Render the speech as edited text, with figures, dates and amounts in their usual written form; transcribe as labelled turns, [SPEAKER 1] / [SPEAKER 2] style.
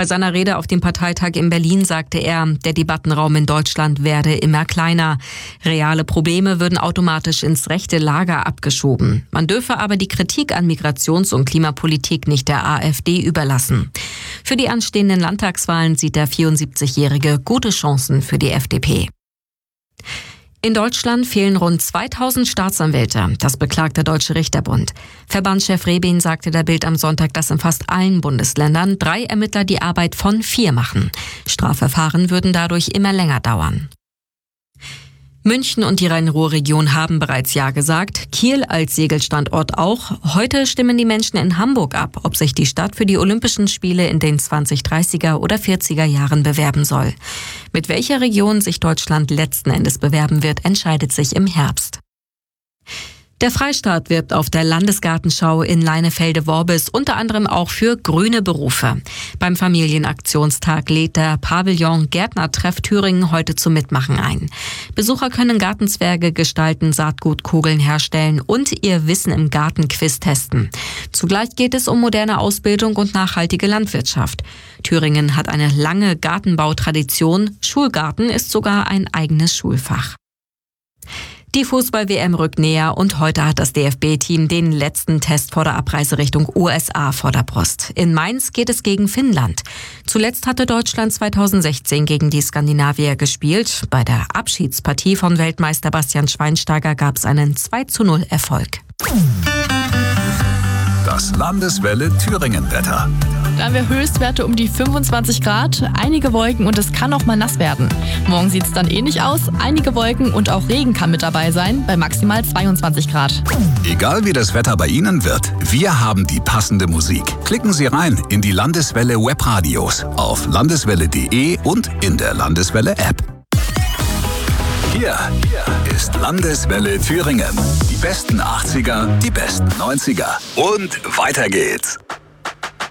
[SPEAKER 1] Bei seiner Rede auf dem Parteitag in Berlin sagte er, der Debattenraum in Deutschland werde immer kleiner. Reale Probleme würden automatisch ins rechte Lager abgeschoben. Man dürfe aber die Kritik an Migrations- und Klimapolitik nicht der AfD überlassen. Für die anstehenden Landtagswahlen sieht der 74-Jährige gute Chancen für die FDP. In Deutschland fehlen rund 2000 Staatsanwälte. Das beklagt der Deutsche Richterbund. Verbandschef Rebin sagte der Bild am Sonntag, dass in fast allen Bundesländern 3 Ermittler die Arbeit von 4 machen. Strafverfahren würden dadurch immer länger dauern. München und die Rhein-Ruhr-Region haben bereits Ja gesagt, Kiel als Segelstandort auch. Heute stimmen die Menschen in Hamburg ab, ob sich die Stadt für die Olympischen Spiele in den 2030er oder 40er Jahren bewerben soll. Mit welcher Region sich Deutschland letzten Endes bewerben wird, entscheidet sich im Herbst. Der Freistaat wirbt auf der Landesgartenschau in Leinefelde-Worbis unter anderem auch für grüne Berufe. Beim Familienaktionstag lädt der Pavillon Gärtnertreff Thüringen heute zum Mitmachen ein. Besucher können Gartenzwerge gestalten, Saatgutkugeln herstellen und ihr Wissen im Gartenquiz testen. Zugleich geht es um moderne Ausbildung und nachhaltige Landwirtschaft. Thüringen hat eine lange Gartenbautradition. Schulgarten ist sogar ein eigenes Schulfach. Die Fußball-WM rückt näher und heute hat das DFB-Team den letzten Test vor der Abreise Richtung USA vor der Brust. In Mainz geht es gegen Finnland. Zuletzt hatte Deutschland 2016 gegen die Skandinavier gespielt. Bei der Abschiedspartie von Weltmeister Bastian Schweinsteiger gab es einen 2:0 Erfolg.
[SPEAKER 2] Das Landeswelle Thüringen-Wetter.
[SPEAKER 3] Da haben wir Höchstwerte um die 25 Grad, einige Wolken und es kann auch mal nass werden. Morgen sieht es dann ähnlich aus, einige Wolken und auch Regen kann mit dabei sein, bei maximal 22 Grad.
[SPEAKER 2] Egal wie das Wetter bei Ihnen wird, wir haben die passende Musik. Klicken Sie rein in die Landeswelle Webradios auf landeswelle.de und in der Landeswelle-App. Hier ist Landeswelle Thüringen. Die besten 80er, die besten 90er und weiter geht's.